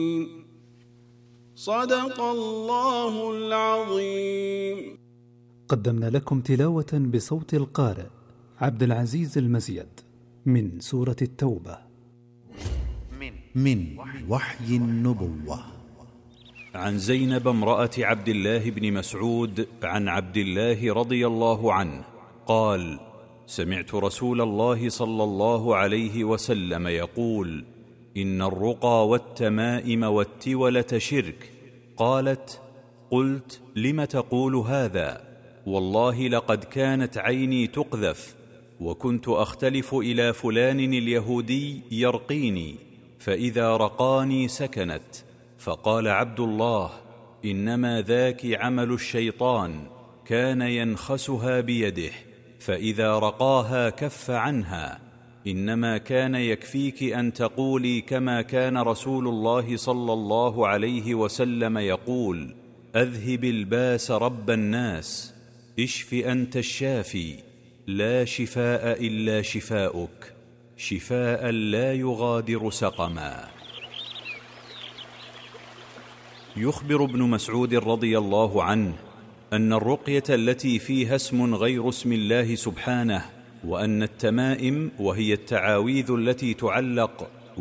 صدق الله العظيم. قدمنا لكم تلاوة بصوت القارئ عبد العزيز المزيد من سورة التوبة من وحي النبوة. عن زينب امرأة عبد الله بن مسعود عن عبد الله رضي الله عنه قال: سمعت رسول الله صلى الله عليه وسلم يقول: إن الرقى والتمائم والتولة شرك. قالت: قلت: لم تقول هذا؟ والله لقد كانت عيني تقذف، وكنت أختلف إلى فلان اليهودي يرقيني، فإذا رقاني سكنت. فقال عبد الله: إنما ذاك عمل الشيطان، كان ينخسها بيده، فإذا رقاها كف عنها. إنما كان يكفيك أن تقولي كما كان رسول الله صلى الله عليه وسلم يقول: أذهب الباس رب الناس، اشف أنت الشافي، لا شفاء إلا شفاؤك، شفاء لا يغادر سقما. يخبر ابن مسعود رضي الله عنه أن الرقية التي فيها اسم غير اسم الله سبحانه، وأن التمائم وهي التعاويذ التي تعلق